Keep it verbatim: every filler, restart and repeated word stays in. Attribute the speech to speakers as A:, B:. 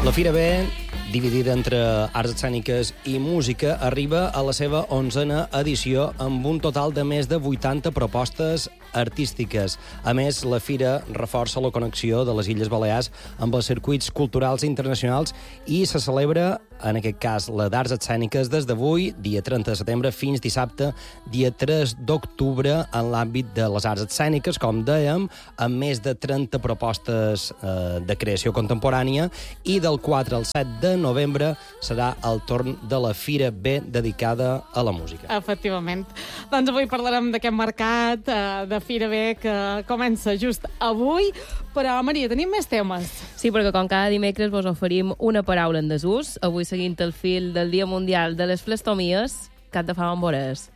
A: La Fira B, dividida entre arts escèniques i música, arriba a la seva onzena edició amb un total de més de vuitanta propostes artístiques. A més, la Fira reforça la connexió de les Illes Balears amb els circuits culturals internacionals i se celebra, en aquest cas, la d'arts escèniques des d'avui, dia trenta de setembre, fins dissabte, dia tres d'octubre, en l'àmbit de les arts escèniques, com dèiem, amb més de trenta propostes eh, de creació contemporània, i del quatre al set de novembre serà el torn de la Fira B dedicada a la música.
B: Efectivament. Doncs avui parlarem d'aquest mercat eh, de Fira B que comença just avui, però, Maria, tenim més temes.
C: Sí, perquè com cada dimecres vos oferim una paraula en desús, avui seguint el fil del Dia Mundial de les Flestomies, cap de fa amb vores.